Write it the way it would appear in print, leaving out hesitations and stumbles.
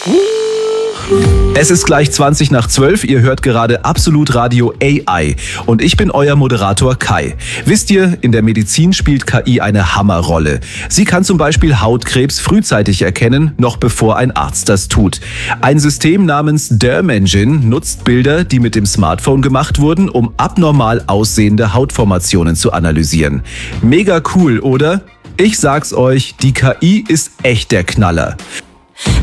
Es ist gleich 20 nach 12, ihr hört gerade Absolut Radio AI und ich bin euer Moderator Kai. Wisst ihr, in der Medizin spielt KI eine Hammerrolle. Sie kann zum Beispiel Hautkrebs frühzeitig erkennen, noch bevor ein Arzt das tut. Ein System namens Derm Engine nutzt Bilder, die mit dem Smartphone gemacht wurden, um abnormal aussehende Hautformationen zu analysieren. Mega cool, oder? Ich sag's euch, die KI ist echt der Knaller.